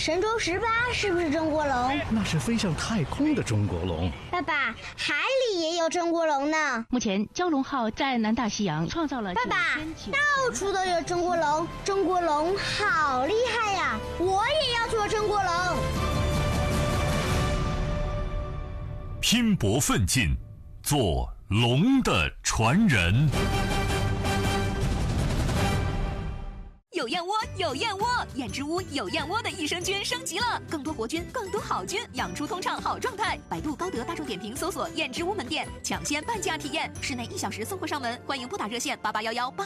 神舟18是不是中国龙？ 那是飞向太空的中国龙。 爸爸，海里也有中国龙呢。 目前蛟龙号在南大西洋创造了爸爸，到处都有中国龙，中国龙好厉害呀！我也要做中国龙。 拼搏奋进，做龙的传人。 有燕窝，有燕窝，燕之屋有燕窝的益生菌升级了，更多活菌，更多好菌，养出通畅好状态。百度、高德、大众点评搜索燕之屋门店，抢先半价体验，室内1小时送货上门。欢迎拨打热线8811